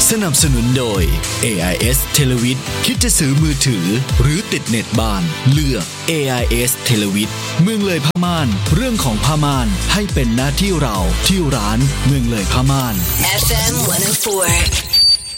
สนับสนุนโดย AIS Televiz คิดจะซื้อมือถือหรือติดเน็ตบ้านเลือก AIS Televiz เมืองเลยผ้าม่านเรื่องของผ้าม่านให้เป็นหน้าที่เราที่ร้านเมืองเลยผ้าม่าน FM 104